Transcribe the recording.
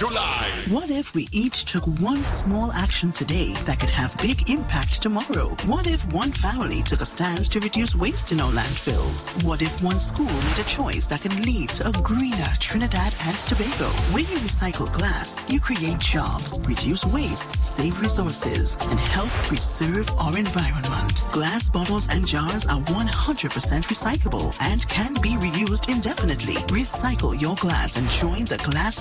July. What if we each took one small action today that could have big impact tomorrow? What if one family took a stance to reduce waste in our landfills? What if one school made a choice that can lead to a greener Trinidad and Tobago? When you recycle glass, you create jobs, reduce waste, save resources, and help preserve our environment. Glass bottles and jars are 100% recyclable and can be reused indefinitely. Recycle your glass and join the glass